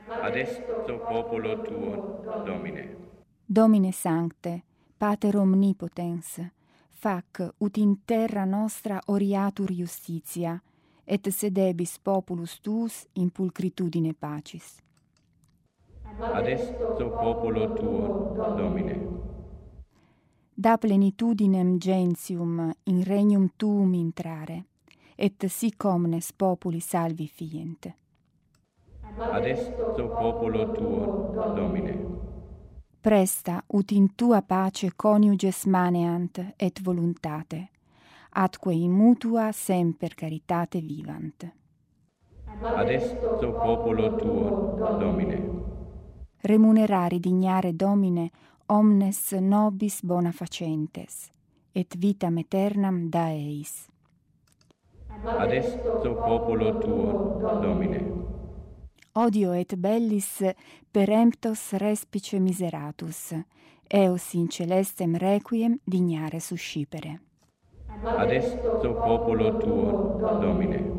adesto popolo tuo, Domine. Domine sancte, Pater omnipotens, fac ut in terra nostra oriatur justitia, et sedebis populus tuus in pulcritudine pacis. Adesto popolo tuo, Domine. Da plenitudinem gentium in regnum tuum intrare, et sic omnes populi salvi fient. Adesto popolo tuo, Domine. Presta ut in tua pace coniuges maneant et voluntate, atque in mutua semper caritate vivant. Adesto popolo tuo, Domine. Remunerari dignare Domine omnes nobis bona facentes, et vitam aeternam da eis. Adesto popolo tuo, Domine. Odio et bellis peremptos respice miseratus, eos in celestem requiem dignare suscipere. Adesto popolo tuo, Domine.